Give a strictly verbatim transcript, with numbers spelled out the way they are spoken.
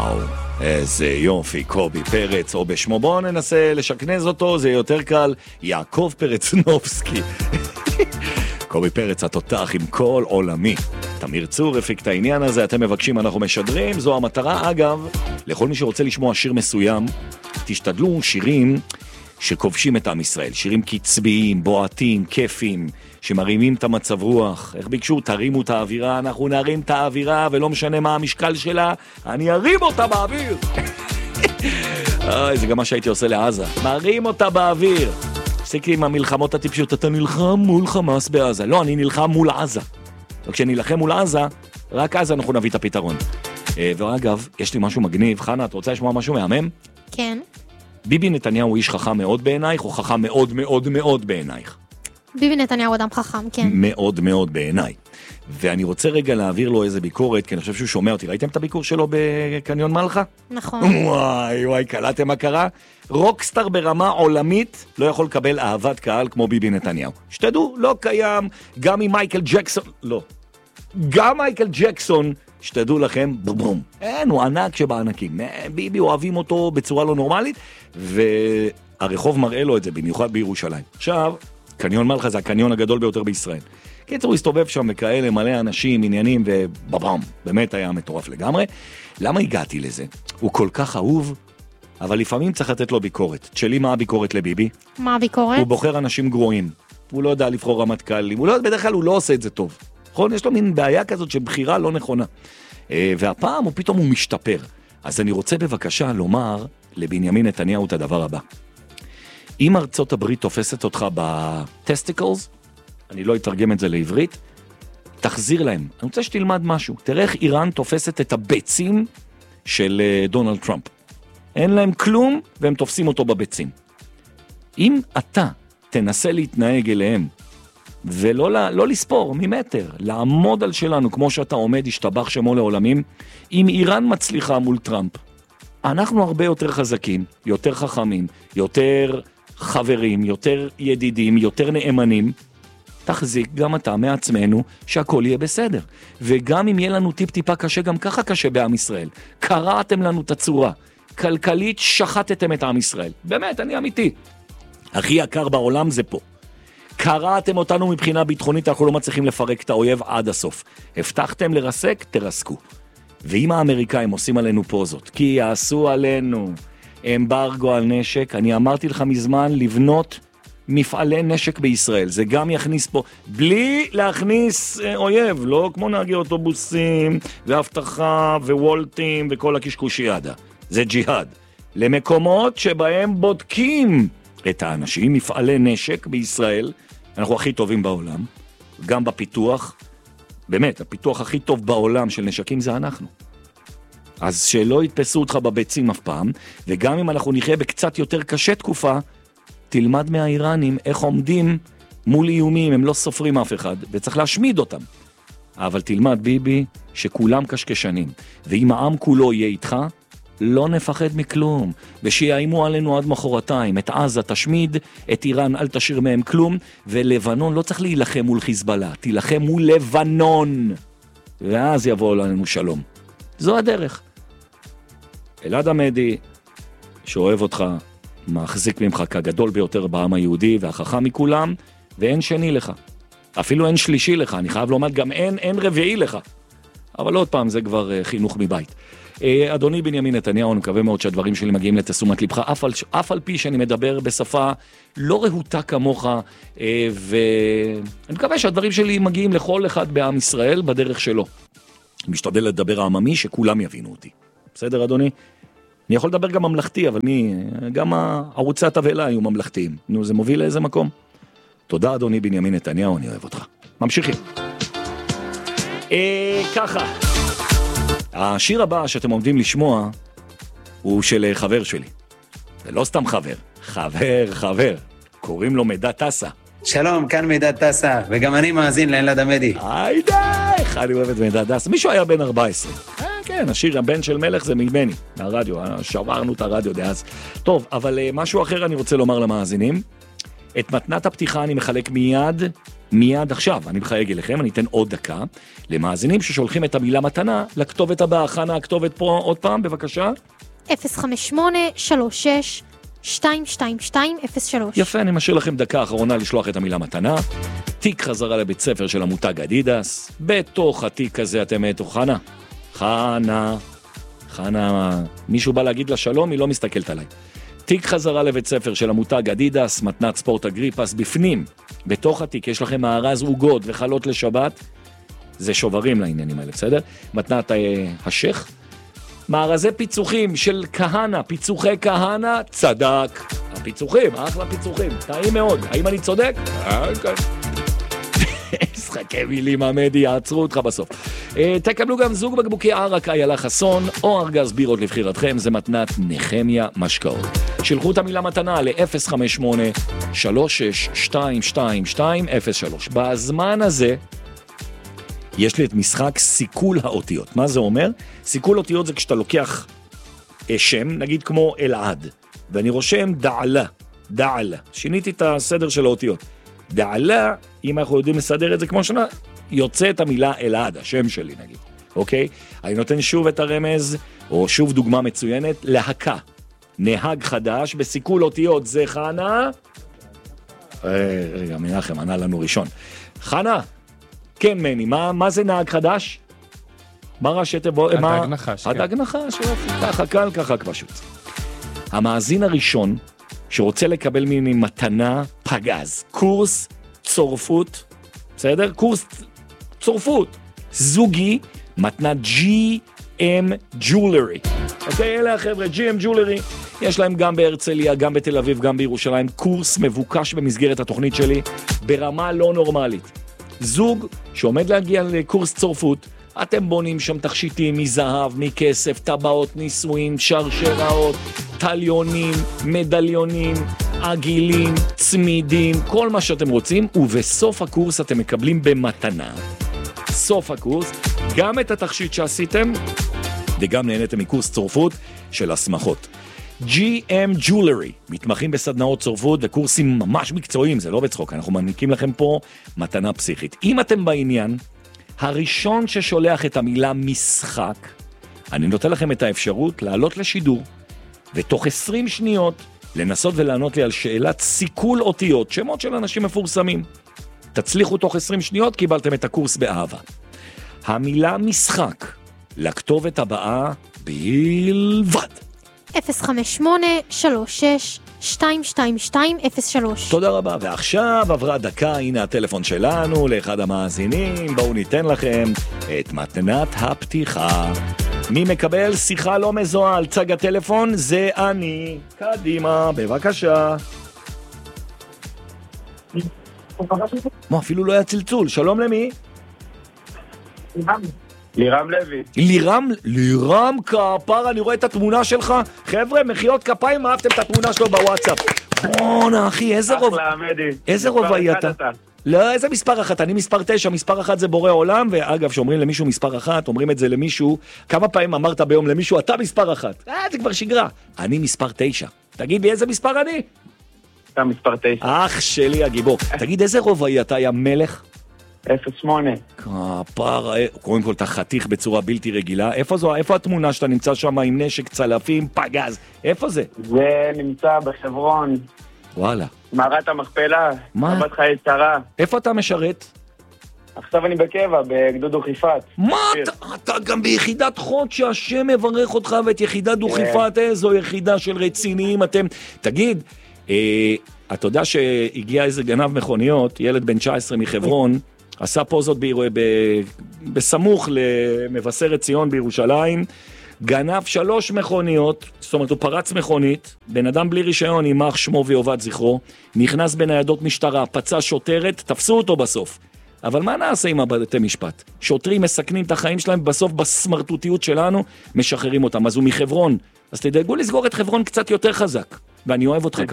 וואו, איזה יופי, קובי פרץ, או בשמו בואו ננסה לשכנז אותו, זה יותר קל, יעקב פרצנובסקי. קובי פרץ התותח עם כל עולמי. תמיר צור הפיק את העניין הזה, אתם מבקשים, אנחנו משדרים, זו המטרה. אגב, לכל מי שרוצה לשמוע שיר מסוים, תשתדלו שירים שכובשים את עם ישראל, שירים קצביים, בועטים, כיפים, שמרימים את המצב רוח. איך ביקשו? תרימו את האווירה, אנחנו נרים את האווירה, ולא משנה מה המשקל שלה, אני ארים אותה באוויר. זה גם מה שהייתי עושה לעזה, מרים אותה באוויר. הפסיקי עם המלחמות הטיפשות, אתה נלחם מול חמאס בעזה. לא, אני נלחם מול עזה. וכשנלחם מול עזה, רק אז אנחנו נביא את הפתרון. ואגב, יש לי משהו מגניב. חנה, את רוצה לשמוע משהו מהמם? כן. ביבי נתניהו הוא איש חכם מאוד בעינייך, או חכם מאוד מאוד מאוד בעינייך? ביבי נתניהו אדם חכם, כן. מאוד מאוד בעיניי. ואני רוצה רגע להעביר לו איזה ביקורת, כי אני חושב שהוא שומע אותי. ראיתם את הביקור שלו בקניון מלכה? נכון. וואי, וואי, קלטתם מה קרה? רוקסטאר ברמה עולמית לא יכול לקבל אהבת קהל כמו ביבי נתניהו. שתדעו, לא קיים, גם עם מייקל ג'קסון, לא. גם מייקל ג'קסון, שתדעו לכם, בום. אין, הוא ענק שבענקים. ביבי אוהבים אותו בצורה לא נורמלית, והרחוב מראה לו את זה, במיוחד בירושלים. עכשיו, קניון מלכה זה הקניון הגדול ביותר בישראל. קיצור, הוא הסתובב שם וכאלה מלא אנשים, עניינים, ובבם, באמת היה מטורף לגמרי. למה הגעתי לזה? הוא כל כך אהוב, אבל לפעמים צריך לתת לו ביקורת. שלי, מה הביקורת לביבי? מה הביקורת? הוא בוחר אנשים גרועים. הוא לא יודע לבחור רמטכ"לים. הוא לא, בדרך כלל הוא לא עושה את זה טוב. נכון? יש לו מין בעיה כזאת של בחירה לא נכונה. והפעם הוא פתאום הוא משתפר. אז אני רוצה בבקשה לומר לבנימין נתניהו את הדבר הבא. אם ארצות הברית תופסת אותך בטסטיקלס, אני לא אתרגם את זה לעברית, תחזיר להם. אני רוצה שתלמד משהו. תראה איך איראן תופסת את הביצים של דונלד טראמפ. אין להם כלום, והם תופסים אותו בביצים. אם אתה תנסה להתנהג אליהם, ולא לא לספור ממטר, לעמוד על שלנו, כמו שאתה עומד, השתבח שמו לעולמים, אם איראן מצליחה מול טראמפ, אנחנו הרבה יותר חזקים, יותר חכמים, יותר חברים, יותר ידידים, יותר נאמנים, תחזיק גם אתה מעצמנו שהכל יהיה בסדר. וגם אם יהיה לנו טיפ טיפה קשה, גם ככה קשה בעם ישראל. קרעתם לנו את הצורה. כלכלית שחטתם את עם ישראל. באמת, אני אמיתי. הכי יקר בעולם זה פה. קרעתם אותנו מבחינה ביטחונית, אנחנו לא מצליחים לפרק את האויב עד הסוף. הבטחתם לרסק, תרסקו. ואם האמריקאים עושים עלינו פוזות, כי יעשו עלינו אמברגו על נשק, אני אמרתי לך מזמן לבנות מפעלי נשק בישראל, זה גם יכניס פה, בלי להכניס אה, אויב, לא כמו נהגי אוטובוסים, והבטחה, ווולטים, וכל הקשקושיאדה. זה ג'יהאד. למקומות שבהם בודקים את האנשים, מפעלי נשק בישראל, אנחנו הכי טובים בעולם, גם בפיתוח, באמת, הפיתוח הכי טוב בעולם של נשקים זה אנחנו. אז שלא יתפסו אותך בביצים אף פעם, וגם אם אנחנו נחיה בקצת יותר קשה תקופה, תלמד מהאיראנים איך עומדים מול איומים, הם לא סופרים אף אחד, וצריך להשמיד אותם. אבל תלמד ביבי שכולם קשקשנים, ואם העם כולו יהיה איתך, לא נפחד מכלום, ושיאיימו עלינו עד מחרתיים, את עזה תשמיד, את איראן אל תשאיר מהם כלום, ולבנון לא צריך להילחם מול חיזבאללה, תילחם מול לבנון, ואז יבוא לנו שלום. זו הדרך. אלעד עמדי, שאוהב אותך, מחזיק ממך כגדול ביותר בעם היהודי, והחכם מכולם, ואין שני לך. אפילו אין שלישי לך, אני חייב לומר, גם אין, אין רביעי לך. אבל עוד פעם, זה כבר uh, חינוך מבית. Uh, אדוני בנימין נתניהו, אני מקווה מאוד שהדברים שלי מגיעים לתשומת לבך, אף על, אף על פי שאני מדבר בשפה לא רהוטה כמוך, uh, ואני מקווה שהדברים שלי מגיעים לכל אחד בעם ישראל בדרך שלו. אני משתדל לדבר העממי שכולם יבינו אותי. בסדר, אדוני? אני יכול לדבר גם ממלכתי, אבל מי, גם ערוצי התבלה היו ממלכתיים. נו, זה מוביל לאיזה מקום. תודה, אדוני בנימין נתניהו, אני אוהב אותך. ממשיכים. אה, ככה. השיר הבא שאתם עומדים לשמוע, הוא של חבר שלי. זה לא סתם חבר. חבר, חבר. קוראים לו מידע טסה. שלום, כאן מידע טסה, וגם אני מאזין לאלעד עמדי. היי די, אני אוהב את מידע טסה. מישהו היה בן ארבע עשרה. כן, השיר הבן של מלך זה ממני, מהרדיו, שברנו את הרדיו דאז. טוב, אבל משהו אחר אני רוצה לומר למאזינים. את מתנת הפתיחה אני מחלק מיד מיד עכשיו, אני מחייג אליכם, אני אתן עוד דקה, למאזינים ששולחים את המילה מתנה, לכתובת הבאה. חנה, הכתובת פה עוד פעם, בבקשה. אפס חמש שמונה שלוש שש שתיים שתיים שתיים אפס שלוש. יפה, אני משאיר לכם דקה אחרונה לשלוח את המילה מתנה. תיק חזרה לבית ספר של המותג אדידס. בתוך התיק הזה אתם מתו. חנה, חנה, חנה, מישהו בא להגיד לה שלום, היא לא מסתכלת עליי. תיק חזרה לבית ספר של המותג אדידס, מתנת ספורט אגריפס. בפנים, בתוך התיק, יש לכם מארז עוגות וחלות לשבת. זה שוברים לעניינים האלה, בסדר? מתנת אה, השך. מארזי פיצוחים של כהנה, פיצוחי כהנה, צדק. הפיצוחים, אחלה פיצוחים, טעים מאוד. האם אני צודק? אה, כן. משחקי מילים המדי, יעצרו אותך בסוף. תקבלו גם זוג בקבוקי ערק איילה חסון, או ארגז בירות לבחירתכם, זה מתנת נחמיה משקאות. שלחו את המילה מתנה ל-אפס חמש שמונה שלוש שש שתיים שתיים שתיים אפס שלוש. בזמן הזה, יש לי את משחק סיכול האותיות. מה זה אומר? סיכול אותיות זה כשאתה לוקח שם, נגיד כמו אלעד, ואני רושם דעלה, דעלה. שיניתי את הסדר של האותיות. דעלה, אם אנחנו יודעים לסדר את זה כמו שנה, יוצא את המילה אלעד, השם שלי נגיד. אוקיי? אני נותן שוב את הרמז, או שוב דוגמה מצוינת, להקה. נהג חדש, בסיכול אותיות זה חנה. רגע, מנחם, ענה לנו ראשון. חנה, כן מני, מה, מה זה נהג חדש? מה ראשי תיבות? הדג נחש. הדג נחש, ככה קל, ככה פשוט. המאזין הראשון שרוצה לקבל ממני מתנה פגז, קורס צורפות, בסדר? קורס צורפות, זוגי, מתנת ג'י אם Jewelry. אוקיי, אלה החבר'ה, ג'י אם Jewelry. יש להם גם בהרצליה, גם בתל אביב, גם בירושלים, קורס מבוקש במסגרת התוכנית שלי, ברמה לא נורמלית. זוג שעומד להגיע לקורס צורפות, אתם בונים שם תכשיטים מזהב, מכסף, טבעות נישואין, שרשראות, טליונים, מדליונים, עגילים, צמידים, כל מה שאתם רוצים, ובסוף הקורס אתם מקבלים במתנה. סוף הקורס, גם את התכשיט שעשיתם, וגם נהניתם מקורס צורפות של הסמכות. ג'י אם Jewelry, מתמחים בסדנאות צורפות וקורסים ממש מקצועיים, זה לא בצחוק, אנחנו מעניקים לכם פה מתנה פסיכית. אם אתם בעניין, הראשון ששולח את המילה משחק, אני נותן לכם את האפשרות לעלות לשידור, ותוך עשרים שניות לנסות ולענות לי על שאלת סיכול אותיות, שמות של אנשים מפורסמים. תצליחו תוך עשרים שניות, קיבלתם את הקורס באהבה. המילה משחק, לכתובת הבאה בלבד. אפס חמש שמונה שלוש שש שתיים שתיים שתיים אפס שלוש. תודה רבה, ועכשיו עברה דקה, הנה הטלפון שלנו לאחד המאזינים, בואו ניתן לכם את מתנת הפתיחה. מי מקבל שיחה לא מזוהה על צג הטלפון? זה אני. קדימה, בבקשה. מה, אפילו לא היה צלצול, שלום למי? לירם לוי. לירם, לירם כפר, אני רואה את התמונה שלך. חבר'ה, מחיאות כפיים, אהבתם את התמונה שלו בוואטסאפ. בואנה, אחי, איזה רוב... אחלה, עמדי. איזה רובעי אתה? לא, איזה מספר אחת? אני מספר תשע, מספר אחת זה בורא עולם, ואגב, שאומרים למישהו מספר אחת, אומרים את זה למישהו, כמה פעמים אמרת ביום למישהו, אתה מספר אחת. אה, זה כבר שגרה. אני מספר תשע. תגיד לי, איזה מספר אני? אתה מספר תשע. אח שלי הגיבור. תגיד, איזה רובעי אתה היה מלך? אפס שמונה. כפר, קודם כל אתה חתיך בצורה בלתי רגילה. איפה זו? איפה התמונה שאתה נמצא שם עם נשק, צלפים, פגז? איפה זה? זה נמצא בחברון. וואלה. מערת המכפלה. מה? עבד חיי שרה. איפה אתה משרת? עכשיו אני בקבע, בגדוד דוכיפת. מה? אתה, אתה גם ביחידת חוד שהשם מברך אותך, ואת יחידת דוכיפת, איזו יחידה של רציניים אתם. תגיד, אה, אתה יודע שהגיע איזה גנב מכוניות, ילד בן תשע עשרה מחברון, עשה פוזות ב... ב... בסמוך למבשרת ציון בירושלים, גנב שלוש מכוניות, זאת אומרת הוא פרץ מכונית, בן אדם בלי רישיון, יימח שמו ויובד זכרו, נכנס בניידות משטרה, פצע שוטרת, תפסו אותו בסוף. אבל מה נעשה עם הבתי משפט? שוטרים מסכנים את החיים שלהם, בסוף בסמרטוטיות שלנו משחררים אותם. אז הוא מחברון, אז תדאגו לסגור את חברון קצת יותר חזק, ואני אוהב אותך.